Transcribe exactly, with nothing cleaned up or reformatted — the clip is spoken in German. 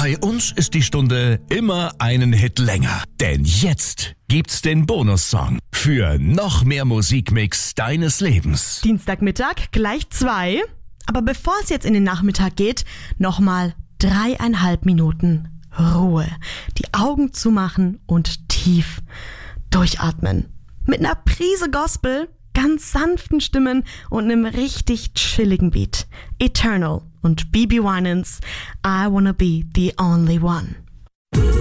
Bei uns ist die Stunde immer einen Hit länger. Denn jetzt gibt's den Bonussong für noch mehr Musikmix deines Lebens. Dienstagmittag gleich zwei. Aber bevor es jetzt in den Nachmittag geht, nochmal dreieinhalb Minuten Ruhe. Die Augen zumachen und tief durchatmen. Mit einer Prise Gospel, ganz sanften Stimmen und einem richtig chilligen Beat. Eternal und B B Winans, I Wanna Be the Only One.